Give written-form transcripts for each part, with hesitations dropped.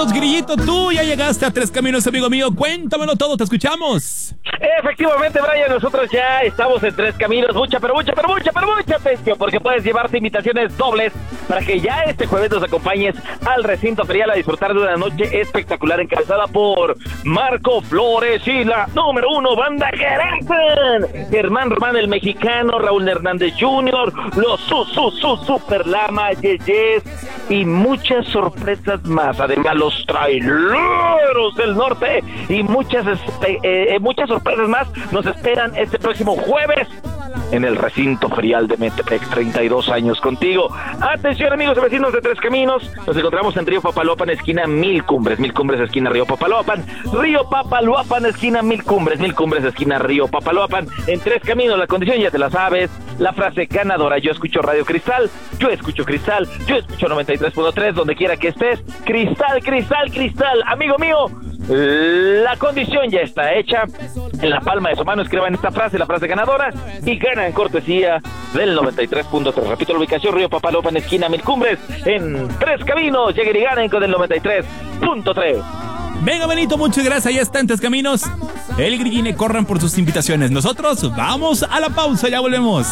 minutos, Grillito. Tú ya llegaste a Tres Caminos, amigo mío. Cuéntamelo todo, te escuchamos. Efectivamente, Brian, nosotros ya estamos en Tres Caminos. Mucha atención, porque puedes llevarte invitaciones dobles para que ya este jueves nos acompañes al recinto ferial a disfrutar de una noche espectacular encabezada por Marco Flores y la número 1 banda Gerenten, Germán Román el mexicano, Raúl Hernández Jr., los Super Lama, Yeyes y muchas sorpresas más. Además, los Traileros del Norte y muchas sorpresas más nos esperan este próximo jueves en el recinto ferial de Metepec. 32 años contigo. Atención, amigos y vecinos de Tres Caminos, nos encontramos en Río Papaloapan, esquina Mil Cumbres, esquina Río Papaloapan, esquina Mil Cumbres, esquina Río Papaloapan. En Tres Caminos, la condición ya te la sabes, la frase ganadora: yo escucho Radio Cristal, yo escucho Cristal, yo escucho 93.3, donde quiera que estés. Cristal, amigo mío, la condición ya está hecha. En la palma de su mano escriban esta frase, la frase ganadora, y ganan cortesía del 93.3. Repito la ubicación: Río Papaloapan, esquina Mil Cumbres, en Tres Caminos. Lleguen y ganen con el 93.3. Venga, Benito, muchas gracias. Ya está en Tres Caminos. El Grillín, corran por sus invitaciones. Nosotros vamos a la pausa, ya volvemos.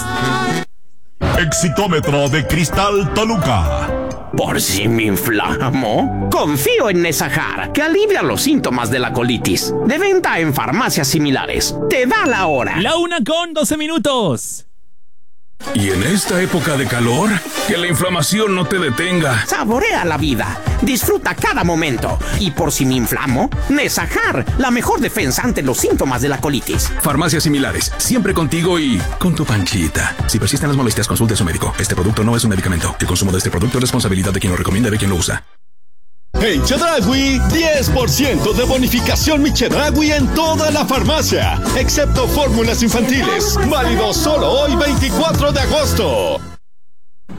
Exitómetro de Cristal Toluca. ¿Por si me inflamo? Confío en Nesajar, que alivia los síntomas de la colitis. De venta en farmacias similares. Te da la hora. La 1:12. Y en esta época de calor, que la inflamación no te detenga. Saborea la vida. Disfruta cada momento. Y por si me inflamo, Nesajar, la mejor defensa ante los síntomas de la colitis. Farmacias similares, siempre contigo y con tu panchita. Si persisten las molestias, consulte a su médico. Este producto no es un medicamento. El consumo de este producto es responsabilidad de quien lo recomienda y de quien lo usa. En Chedraui, 10% de bonificación mi Chedraui en toda la farmacia, excepto fórmulas infantiles. Válido solo hoy, 24 de agosto.